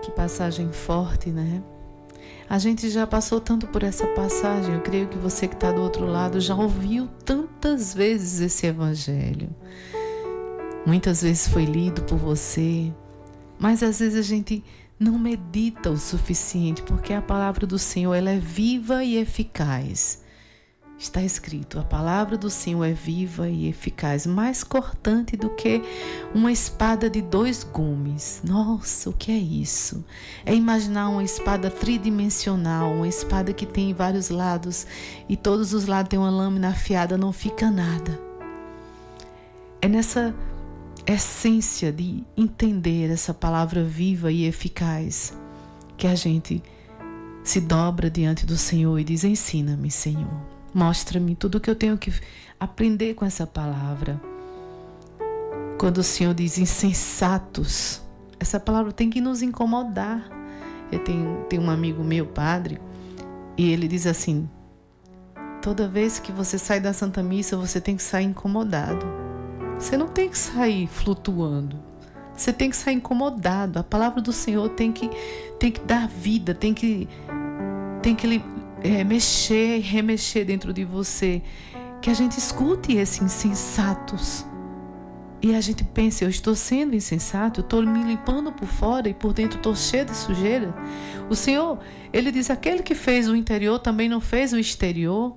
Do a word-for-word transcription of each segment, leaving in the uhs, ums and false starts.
Que passagem forte, né? A gente já passou tanto por essa passagem. Eu creio que você que está do outro lado já ouviu tantas vezes esse evangelho. Muitas vezes foi lido por você, mas às vezes a gente não medita o suficiente, porque a palavra do Senhor ela é viva e eficaz. Está escrito, a palavra do Senhor é viva e eficaz, mais cortante do que uma espada de dois gumes. Nossa, o que é isso? É imaginar uma espada tridimensional, uma espada que tem vários lados e todos os lados tem uma lâmina afiada, não fica nada. É nessa essência de entender essa palavra viva e eficaz que a gente se dobra diante do Senhor e diz, ensina-me, Senhor. Mostra-me tudo o que eu tenho que aprender com essa palavra. Quando o Senhor diz insensatos, essa palavra tem que nos incomodar. Eu tenho, tenho um amigo meu, padre, e ele diz assim, toda vez que você sai da Santa Missa, você tem que sair incomodado. Você não tem que sair flutuando. Você tem que sair incomodado. A palavra do Senhor tem que, tem que dar vida, tem que, tem que É, mexer e remexer dentro de você, que a gente escute esses insensatos e a gente pense, eu estou sendo insensato, eu estou me limpando por fora e por dentro estou cheio de sujeira. O Senhor, Ele diz, aquele que fez o interior também não fez o exterior.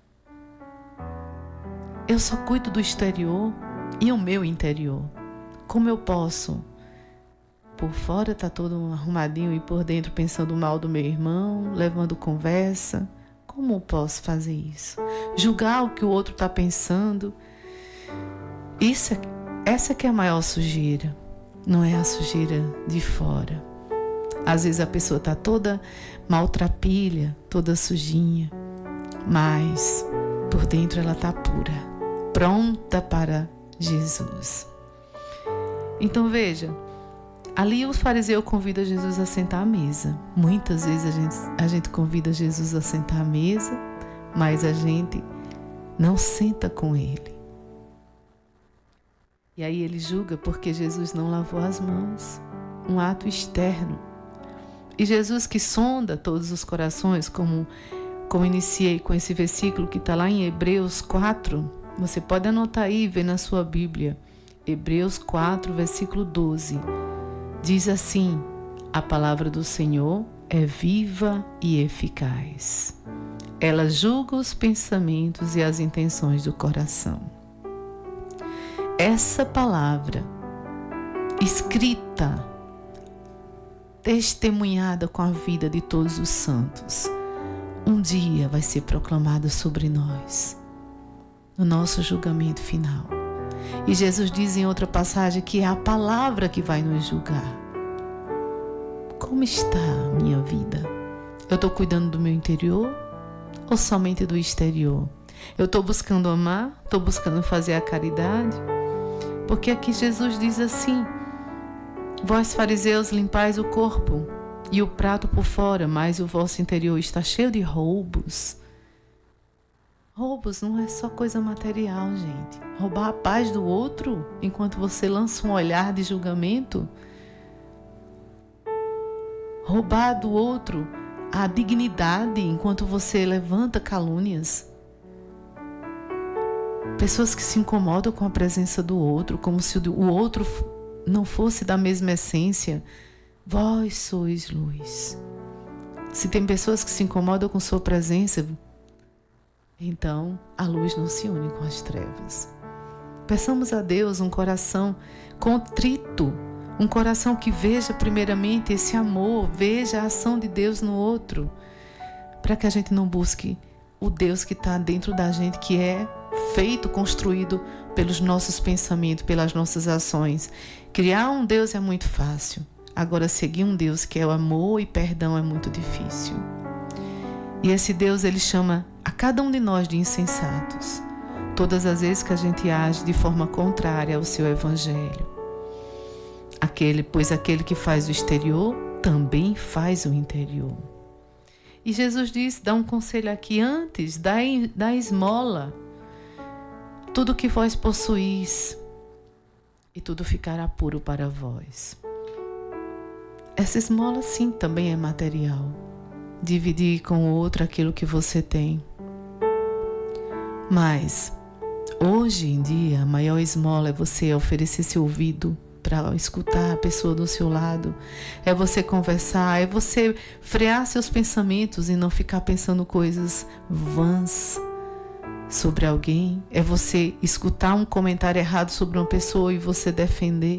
Eu só cuido do exterior e o meu interior. Como eu posso? Por fora está todo arrumadinho e por dentro pensando mal do meu irmão, levando conversa. Como eu posso fazer isso? Julgar o que o outro está pensando. Isso é, essa que é a maior sujeira. Não é a sujeira de fora. Às vezes a pessoa está toda maltrapilha, toda sujinha. Mas por dentro ela está pura. Pronta para Jesus. Então veja. Ali o fariseu convida Jesus a sentar à mesa. Muitas vezes a gente, a gente convida Jesus a sentar à mesa, mas a gente não senta com ele. E aí ele julga porque Jesus não lavou as mãos. Um ato externo. E Jesus que sonda todos os corações, como, como iniciei com esse versículo que está lá em Hebreus quatro. Você pode anotar aí e ver na sua Bíblia. Hebreus quatro, versículo doze. Diz assim, a palavra do Senhor é viva e eficaz. Ela julga os pensamentos e as intenções do coração. Essa palavra, escrita, testemunhada com a vida de todos os santos, um dia vai ser proclamada sobre nós, no nosso julgamento final. E Jesus diz em outra passagem que é a palavra que vai nos julgar. Como está a minha vida? Eu estou cuidando do meu interior ou somente do exterior? Eu estou buscando amar? Estou buscando fazer a caridade? Porque aqui Jesus diz assim, vós fariseus limpais o corpo e o prato por fora, mas o vosso interior está cheio de roubos. Roubos não é só coisa material, gente. Roubar a paz do outro enquanto você lança um olhar de julgamento. Roubar do outro a dignidade enquanto você levanta calúnias. Pessoas que se incomodam com a presença do outro, como se o outro não fosse da mesma essência. Vós sois luz. Se tem pessoas que se incomodam com sua presença, então a luz não se une com as trevas. Peçamos a Deus um coração contrito, um coração que veja primeiramente esse amor, veja a ação de Deus no outro, para que a gente não busque o Deus que está dentro da gente, que é feito, construído pelos nossos pensamentos, pelas nossas ações. Criar um Deus é muito fácil. Agora, seguir um Deus que é o amor e perdão é muito difícil. E esse Deus, ele chama a cada um de nós de insensatos, todas as vezes que a gente age de forma contrária ao seu evangelho. Aquele, pois aquele que faz o exterior também faz o interior. E Jesus diz, dá um conselho aqui antes, dá, dá esmola, tudo que vós possuís, e tudo ficará puro para vós. essa esmola sim também é material. Dividir com o outro aquilo que você tem. Mas hoje em dia a maior esmola é você oferecer seu ouvido para escutar a pessoa do seu lado, é você conversar, é você frear seus pensamentos e não ficar pensando coisas vãs sobre alguém, é você escutar um comentário errado sobre uma pessoa e você defender.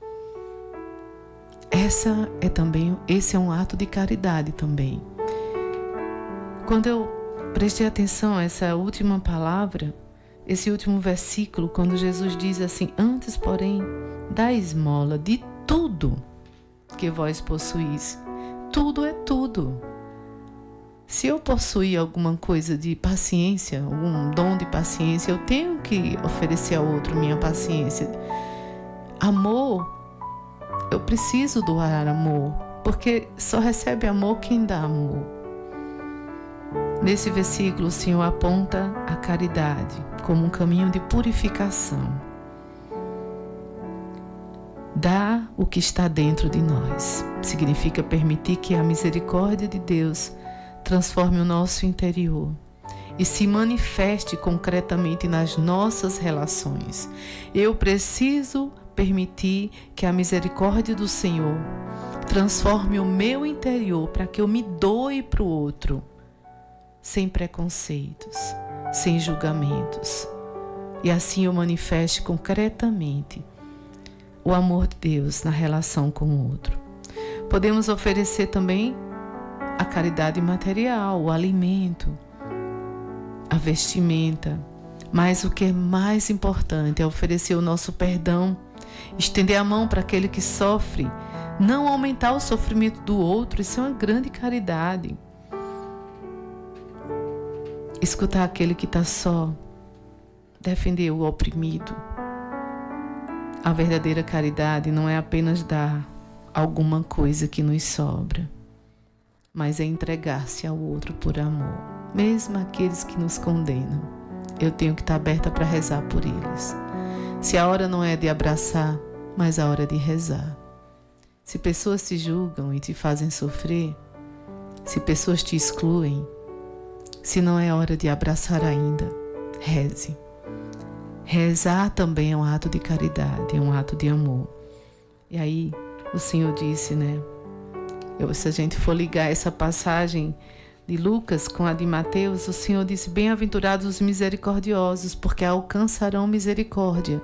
Essa é também, esse é um ato de caridade também. Quando eu prestei atenção a essa última palavra, esse último versículo, quando Jesus diz assim: antes, porém, da esmola de tudo que vós possuís. Tudo é tudo. Se eu possuir alguma coisa de paciência, algum dom de paciência, eu tenho que oferecer ao outro minha paciência. Amor, eu preciso doar amor, porque só recebe amor quem dá amor. Nesse versículo, o Senhor aponta a caridade como um caminho de purificação. Dar o que está dentro de nós significa permitir que a misericórdia de Deus transforme o nosso interior e se manifeste concretamente nas nossas relações. Eu preciso permitir que a misericórdia do Senhor transforme o meu interior para que eu me doe para o outro, sem preconceitos, sem julgamentos. E assim eu manifeste concretamente o amor de Deus na relação com o outro. Podemos oferecer também a caridade material, o alimento, a vestimenta. Mas o que é mais importante é oferecer o nosso perdão, estender a mão para aquele que sofre, não aumentar o sofrimento do outro. Isso é uma grande caridade. Escutar aquele que está só, defender o oprimido. A verdadeira caridade não é apenas dar alguma coisa que nos sobra, mas é entregar-se ao outro por amor, mesmo aqueles que nos condenam. Eu tenho que estar aberta para rezar por eles. Se a hora não é de abraçar, mas a hora é de rezar. Se pessoas te julgam e te fazem sofrer, se pessoas te excluem, se não é hora de abraçar ainda, reze. Rezar também é um ato de caridade, é um ato de amor. E aí o Senhor disse, né? Eu, se a gente for ligar essa passagem de Lucas com a de Mateus, o Senhor disse: bem-aventurados os misericordiosos, porque alcançarão misericórdia.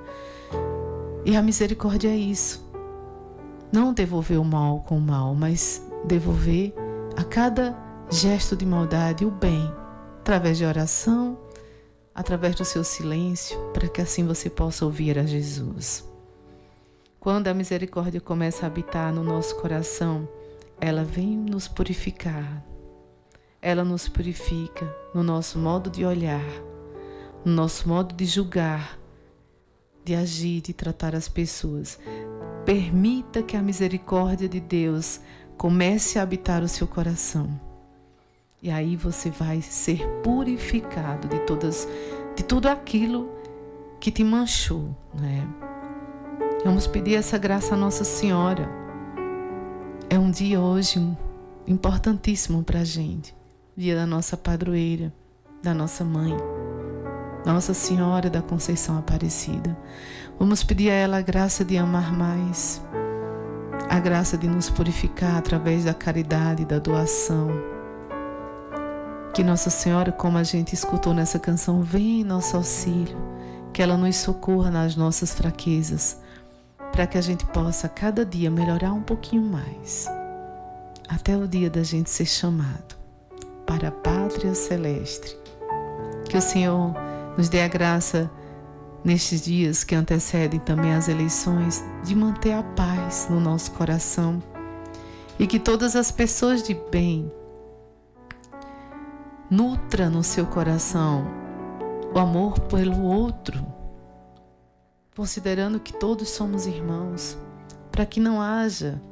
E a misericórdia é isso. Não devolver o mal com o mal, mas devolver a cada gesto de maldade o bem, através de oração, através do seu silêncio, para que assim você possa ouvir a Jesus. Quando a misericórdia começa a habitar no nosso coração, ela vem nos purificar. Ela nos purifica no nosso modo de olhar, no nosso modo de julgar, de agir, de tratar as pessoas. Permita que a misericórdia de Deus comece a habitar o seu coração. E aí você vai ser purificado de todas, de tudo aquilo que te manchou, né? Vamos pedir essa graça à Nossa Senhora. É um dia hoje importantíssimo para a gente. Dia da nossa padroeira, da nossa mãe, Nossa Senhora da Conceição Aparecida. Vamos pedir a ela a graça de amar mais, a graça de nos purificar através da caridade e da doação. Que Nossa Senhora, como a gente escutou nessa canção, venha em nosso auxílio, que ela nos socorra nas nossas fraquezas, para que a gente possa cada dia melhorar um pouquinho mais, até o dia da gente ser chamado para a Pátria Celeste. Que o Senhor nos dê a graça, nestes dias que antecedem também as eleições, de manter a paz no nosso coração, e que todas as pessoas de bem nutra no seu coração o amor pelo outro, considerando que todos somos irmãos, para que não haja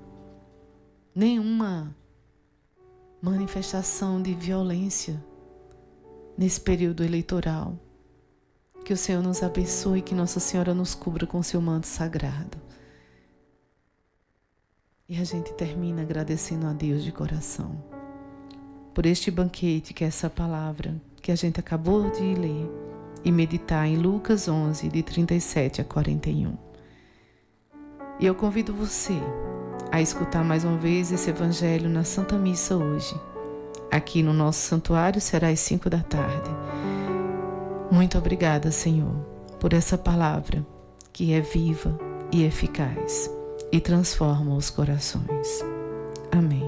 nenhuma manifestação de violência nesse período eleitoral. Que o Senhor nos abençoe e que Nossa Senhora nos cubra com seu manto sagrado. E a gente termina agradecendo a Deus de coração por este banquete, que é essa palavra que a gente acabou de ler e meditar em Lucas onze, de trinta e sete a quarenta e um. E eu convido você a escutar mais uma vez esse Evangelho na Santa Missa hoje. Aqui no nosso santuário será às cinco da tarde. Muito obrigada, Senhor, por essa palavra que é viva e eficaz e transforma os corações. Amém.